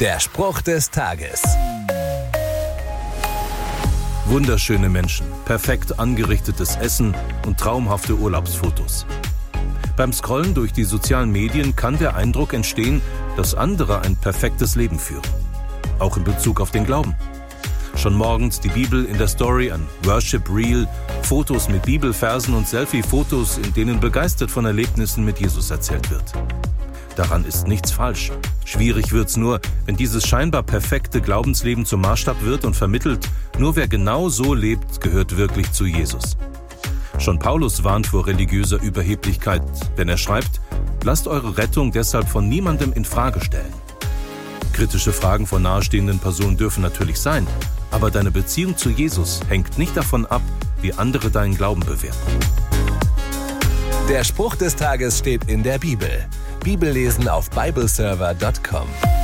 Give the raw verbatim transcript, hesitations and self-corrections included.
Der Spruch des Tages. Wunderschöne Menschen, perfekt angerichtetes Essen und traumhafte Urlaubsfotos. Beim Scrollen durch die sozialen Medien kann der Eindruck entstehen, dass andere ein perfektes Leben führen. Auch in Bezug auf den Glauben. Schon morgens die Bibel in der Story, ein Worship Reel, Fotos mit Bibelversen und Selfie-Fotos, in denen begeistert von Erlebnissen mit Jesus erzählt wird. Daran ist nichts falsch. Schwierig wird's nur, wenn dieses scheinbar perfekte Glaubensleben zum Maßstab wird und vermittelt, nur wer genau so lebt, gehört wirklich zu Jesus. Schon Paulus warnt vor religiöser Überheblichkeit, wenn er schreibt, lasst eure Rettung deshalb von niemandem in Frage stellen. Kritische Fragen von nahestehenden Personen dürfen natürlich sein, aber deine Beziehung zu Jesus hängt nicht davon ab, wie andere deinen Glauben bewerten. Der Spruch des Tages steht in der Bibel. Bibellesen auf bibleserver punkt com.